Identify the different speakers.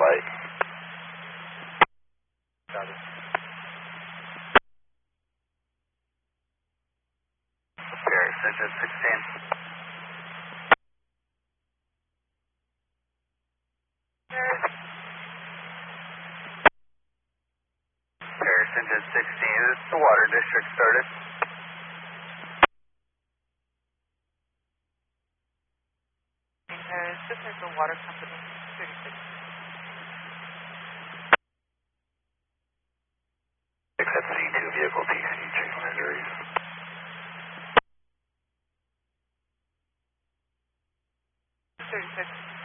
Speaker 1: light.
Speaker 2: Got it.
Speaker 1: Paris engine 16. Paris engine 16, is the water district started?
Speaker 3: This is the water company, 36.
Speaker 1: Except C2 vehicle TC, change injuries.
Speaker 3: 36.